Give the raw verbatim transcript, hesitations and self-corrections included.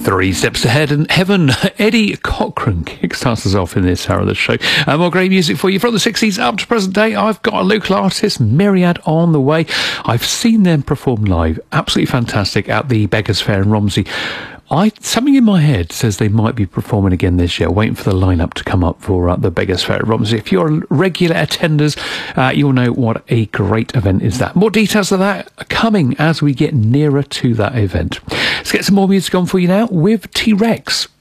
Three steps ahead in heaven. Eddie Cochran kickstarts us off in this hour of the show. Uh, more great music for you from the sixties up to present day. I've got a local artist, Myriad, on the way. I've seen them perform live. Absolutely fantastic at the Beggars Fair in Romsey. I something in my head says they might be performing again this year. Waiting for the lineup to come up for uh, the Beggars Fair at Romsey. If you're regular attenders, uh, you'll know what a great event is that. More details of that are coming as we get nearer to that event. Let's get some more music on for you now with T-Rex.